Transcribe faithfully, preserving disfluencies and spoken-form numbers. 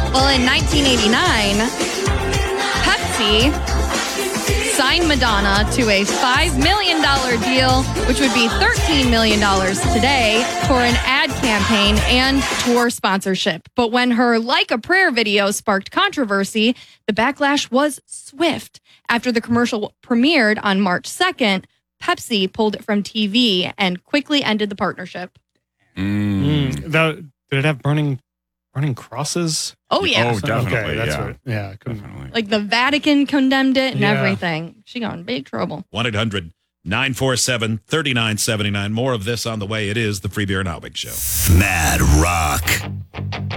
Well, in nineteen eighty-nine, Pepsi signed Madonna to a five million dollars deal, which would be thirteen million dollars today, for an ad campaign and tour sponsorship. But when her Like a Prayer video sparked controversy, the backlash was swift. After the commercial premiered on March second, Pepsi pulled it from T V and quickly ended the partnership. Mm. Mm. The, did it have burning burning crosses? Oh, yeah. Oh, definitely. Okay, that's yeah. what, yeah, Definitely. Like the Vatican condemned it and Yeah. everything. She got in big trouble. one eight hundred nine four seven three nine seven nine. More of this on the way. It is the Free Beer and Albig Show. Mad Rock.